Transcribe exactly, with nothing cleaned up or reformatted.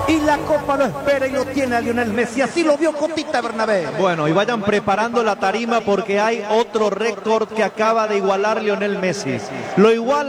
y la Copa lo espera y lo tiene a Lionel Messi. Así lo vio Cotita Bernabé. Bueno, y vayan preparando la tarima porque hay otro récord que acaba de igualar Lionel Messi. Lo iguala